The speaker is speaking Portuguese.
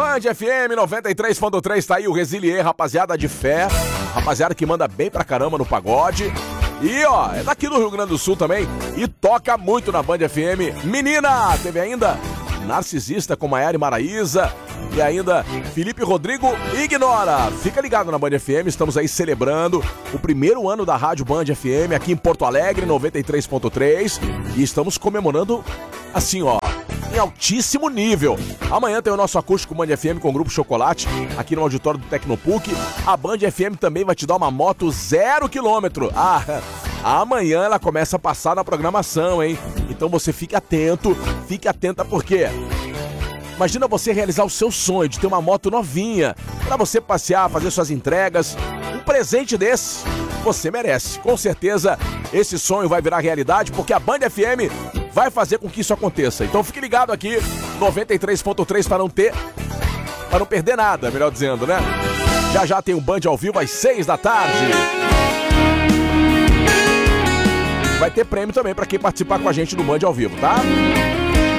Band FM 93.3, tá aí o Resilier, rapaziada de fé, rapaziada que manda bem pra caramba no pagode. E ó, é daqui do Rio Grande do Sul também e toca muito na Band FM. Menina, teve ainda Narcisista com Maiara e Maraísa e ainda Felipe Rodrigo Ignora. Fica ligado na Band FM, estamos aí celebrando o primeiro ano da Rádio Band FM aqui em Porto Alegre, 93.3, e estamos comemorando assim, ó, em altíssimo nível. Amanhã tem o nosso acústico Band FM com o Grupo Chocolate aqui no auditório do Tecnopuc. A Band FM também vai te dar uma moto 0 km. Amanhã ela começa a passar na programação, hein? Então você fique atenta porque imagina você realizar o seu sonho de ter uma moto novinha para você passear, fazer suas entregas. Um presente desse você merece. Com certeza esse sonho vai virar realidade porque a Band FM vai fazer com que isso aconteça. Então fique ligado aqui, 93.3 para não perder nada, melhor dizendo, né? Já já tem um Band ao vivo às 6 da tarde. Vai ter prêmio também para quem participar com a gente do Band ao vivo, tá?